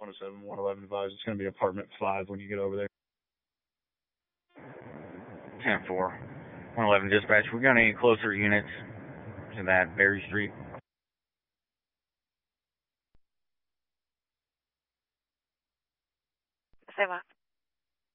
107, 111 advised. It's going to be apartment 5 when you get over there. 10-4. 111 dispatch. We got any closer units to that Berry Street? Say what?